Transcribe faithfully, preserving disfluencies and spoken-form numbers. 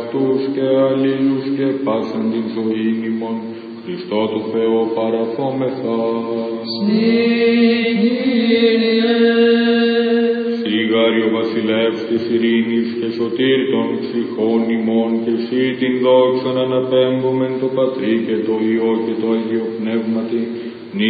αυτούς και αλλήλους και πάσαν την ζωή ημών, Χριστό του Θεού παραθόμεθα. Σιγάριο βασιλεύς της ειρήνης και σωτήρ των ψυχών ημών, και εσύ την δόξαν αναπέμπομεν το Πατρί και το Υιό και το Άγιο Πνεύματι,